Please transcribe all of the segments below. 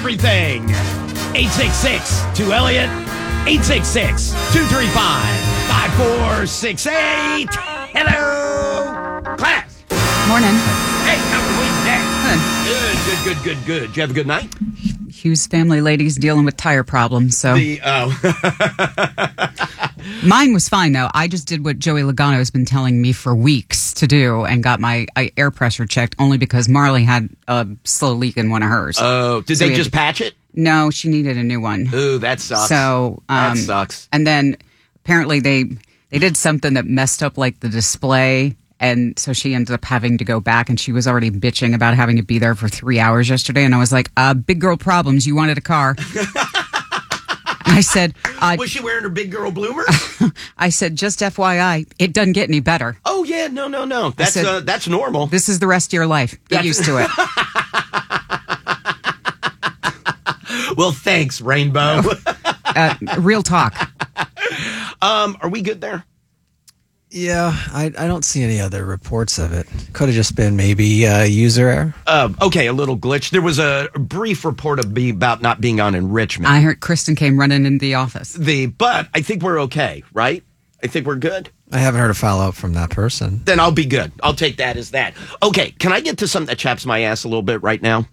everything. 866-2-ELLIOT. 866-235-5468. Hello, class. Morning. Hey, how are we today? Good. Good. Did you have a good night? Hughes family lady's dealing with tire problems, so. Mine was fine, though. I just did what Joey Logano has been telling me for weeks to do and got my air pressure checked only because Marley had a slow leak in one of hers. Oh, did they just patch it? No, she needed a new one. Ooh, that sucks. So that sucks. And then apparently they did something that messed up like the display, and so she ended up having to go back, and she was already bitching about having to be there for 3 hours yesterday. And I was like, big girl problems. You wanted a car. I said, was she wearing her big girl bloomers? I said, just FYI, it doesn't get any better. Oh yeah, no. That's normal. This is the rest of your life. Get used to it. Well, thanks, Rainbow. Real talk. Are we good there? Yeah, I don't see any other reports of it. Could have just been maybe user error. Okay, a little glitch. There was a brief report about not being on enrichment. I heard Kristen came running into the office. But I think we're okay, right? I think we're good. I haven't heard a follow-up from that person. Then I'll be good. I'll take that as that. Okay, can I get to something that chaps my ass a little bit right now?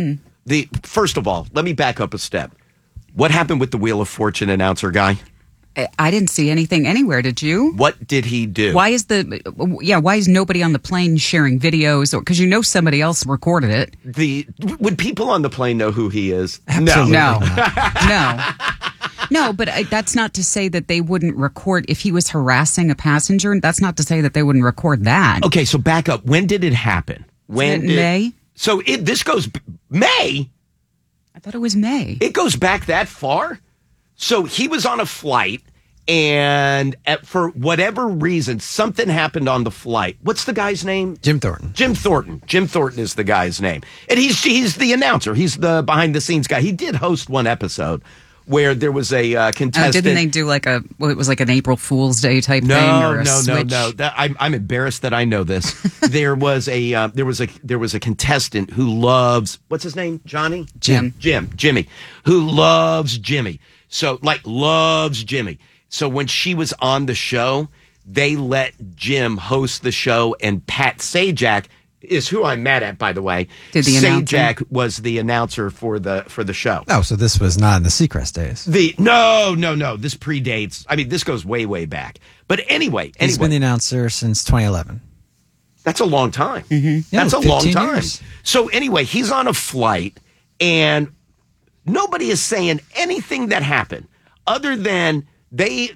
First of all, let me back up a step. What happened with the Wheel of Fortune announcer guy? I didn't see anything anywhere. Did you? What did he do? Why is nobody on the plane sharing videos? Because somebody else recorded it. Would people on the plane know who he is? Absolutely No. not. No, but that's not to say that they wouldn't record if he was harassing a passenger. That's not to say that they wouldn't record that. Okay, so back up. When did it happen? May? So this goes May? I thought it was May. It goes back that far? So he was on a flight, and for whatever reason, something happened on the flight. What's the guy's name? Jim Thornton. Jim Thornton. Jim Thornton is the guy's name. And he's the announcer. He's the behind-the-scenes guy. He did host one episode where there was a contestant. Didn't they do it was like an April Fool's Day type thing? Or a switch? No. I'm embarrassed that I know this. There was a contestant who loves, what's his name? Johnny? Jimmy, who loves Jimmy. So loves Jimmy. So when she was on the show, they let Jim host the show, and Pat Sajak is who I'm mad at, by the way. Did the announcer? Sajak was the announcer for the show. Oh, so this was not in the Seacrest days. No. This predates. I mean, this goes way, way back. But anyway. He's been the announcer since 2011. That's a long time. Mm-hmm. That's a long 15 time. years. So anyway, he's on a flight, and nobody is saying anything that happened other than they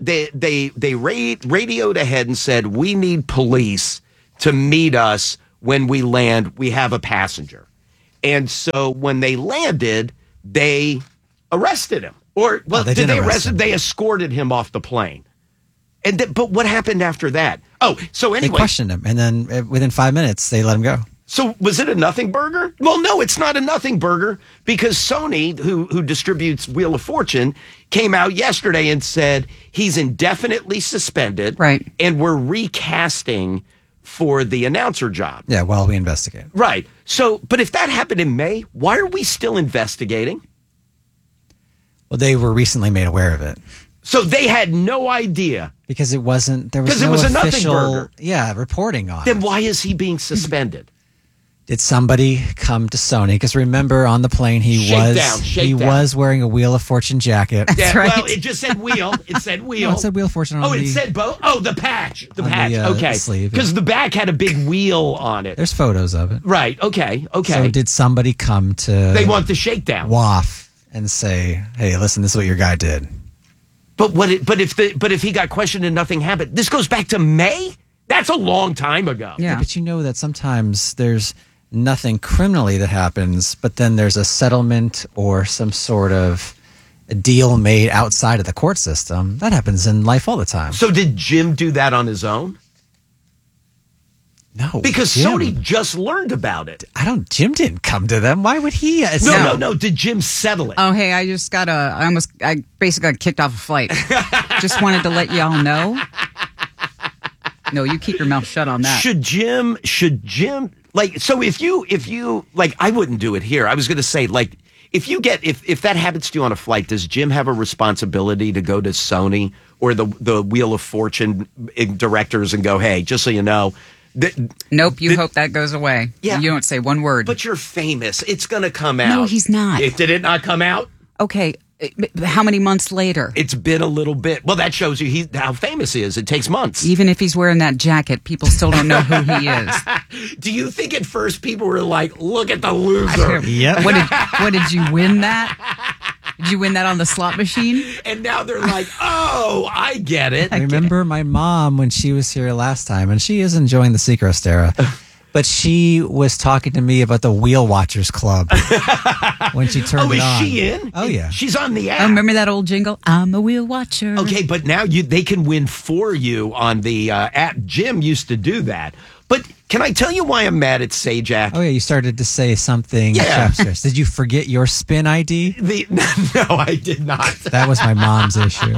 radioed ahead and said, we need police to meet us when we land. We have a passenger. And so when they landed, they arrested him. Or, well, they did they didn't arrest him? him. They escorted him off the plane. But what happened after that? Oh, so anyway. They questioned him, and then within 5 minutes, they let him go. So was it a nothing burger? Well, no, it's not a nothing burger, because Sony, who distributes Wheel of Fortune, came out yesterday and said he's indefinitely suspended. Right. And we're recasting for the announcer job. Yeah, while we investigate. Right. So, but if that happened in May, why are we still investigating? Well, they were recently made aware of it. So they had no idea. Because it wasn't, there was 'Cause no it was a nothing official, burger. reporting on Then it. why is he being suspended? Did somebody come to Sony? Because remember, on the plane, he was wearing a Wheel of Fortune jacket. Yeah, right. Well, it just said wheel. It said wheel. No, it said Wheel of Fortune on it the... said both? Oh, the patch. The on patch. the, Okay. sleeve, Because the back had a big wheel on it. There's photos of it. Right. Okay. So did somebody come to... They want the shakedown. WAF and say, hey, listen, this is what your guy did. But if he got questioned and nothing happened, this goes back to May? That's a long time ago. Yeah. But you know that sometimes there's nothing criminally that happens, but then there's a settlement or some sort of a deal made outside of the court system. That happens in life all the time. So did Jim do that on his own? No. Because Jim, Sony just learned about it. Jim didn't come to them. Why would he? No. Did Jim settle it? Oh, hey, I basically got kicked off a flight. Just wanted to let y'all know. No, you keep your mouth shut on that. Should Jim, so if you, I wouldn't do it here. I was going to say, if that happens to you on a flight, does Jim have a responsibility to go to Sony or the Wheel of Fortune directors and go, hey, just so you know, Nope, you hope that goes away. Yeah. You don't say one word. but you're famous. It's going to come out. No, he's not. Did it not come out? Okay, how many months later? It's been a little bit. Well, that shows you how famous he is. It takes months. Even if he's wearing that jacket, people still don't know who he is. Do you think at first people were like, look at the loser? Yep. What did you win that? Did you win that on the slot machine? And now they're like, oh, I get it. I remember my mom when she was here last time, and she is enjoying the Seacrest era. But she was talking to me about the Wheel Watchers Club when she turned Oh, it is on. she in? Oh, yeah. She's on the app. I remember that old jingle. I'm a wheel watcher. Okay, but now they can win for you on the app. Jim used to do that. But can I tell you why I'm mad at Sajak? Oh, yeah, you started to say something. Yeah. Chef's. Did you forget your spin ID? No, I did not. That was my mom's issue.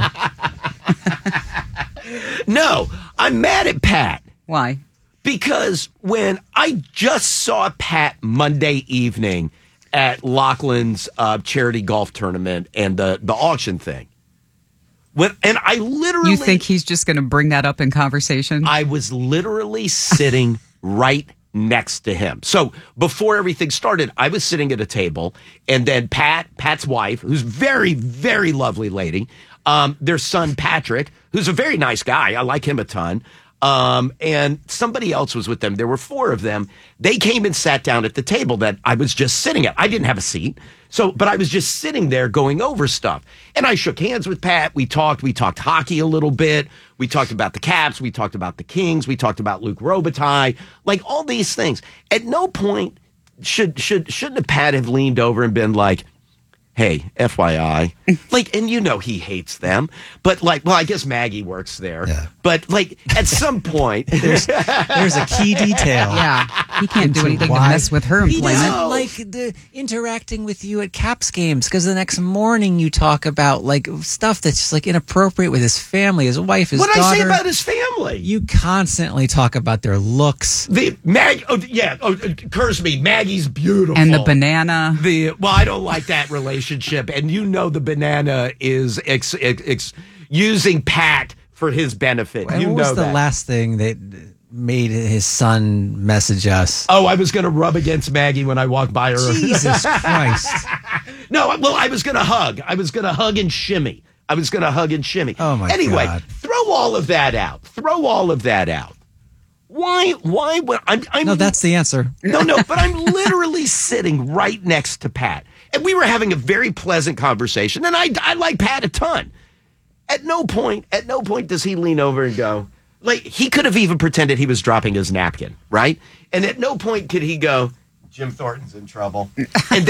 No, I'm mad at Pat. Why? Because when I just saw Pat Monday evening at Lachlan's charity golf tournament and the auction thing, and I literally... You think he's just going to bring that up in conversation? I was literally sitting right next to him. So before everything started, I was sitting at a table, and then Pat's wife, who's very, very lovely lady, their son Patrick, who's a very nice guy. I like him a ton. And somebody else was with them. There were 4 of them. They came and sat down at the table that I was just sitting at. I didn't have a seat. But I was just sitting there going over stuff. And I shook hands with Pat. We talked hockey a little bit. We talked about the Caps. We talked about the Kings. We talked about Luke Robitaille, like all these things. At no point shouldn't Pat have leaned over and been like, hey, FYI, and he hates them, but I guess Maggie works there. Yeah. But at some point, There's a key detail. Yeah, he can't do Into anything to why- mess with her He employment. doesn't like the interacting with you at Caps games because the next morning you talk about stuff that's just inappropriate with his family, his wife, his what daughter. I say about his family? You constantly talk about their looks. It occurs to me, Maggie's beautiful. And the banana. I don't like that relationship, and the banana is using Pat for his benefit. And You what know was the that. last thing that made his son message us? Oh, I was going to rub against Maggie when I walked by her. Jesus Christ. No, well, I was going to hug. I was going to hug and shimmy. Oh, my anyway, God. throw all of that out. Why would I'm No, that's the answer. No, but I'm literally sitting right next to Pat. And we were having a very pleasant conversation, and I like Pat a ton. At no point does he lean over and go, he could have even pretended he was dropping his napkin, right? And at no point could he go, Jim Thornton's in trouble. And